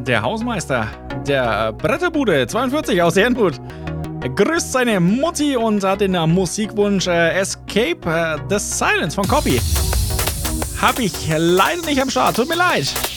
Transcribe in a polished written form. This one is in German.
der Hausmeister der Bretterbude 42 aus Herrnhut grüßt seine Mutti und hat den Musikwunsch Escape the Silence von Copy. Hab ich leider nicht am Start, tut mir leid.